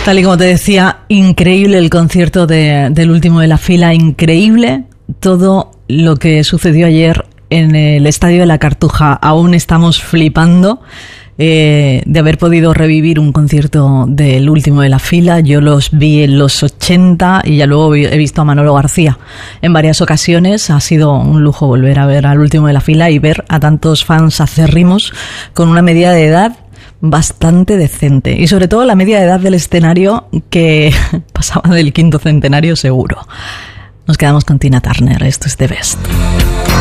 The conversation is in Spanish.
Tal y como te decía, increíble el concierto del último de la fila, increíble todo lo que sucedió ayer en el Estadio de la Cartuja. Aún estamos flipando de haber podido revivir un concierto del último de la fila. Yo los vi en los 80 y ya luego he visto a Manolo García en varias ocasiones. Ha sido un lujo volver a ver al último de la fila y ver a tantos fans acérrimos con una medida de edad bastante decente, y sobre todo la media de edad del escenario, que pasaba del 5º centenario seguro. Nos quedamos con Tina Turner. Esto es The Best.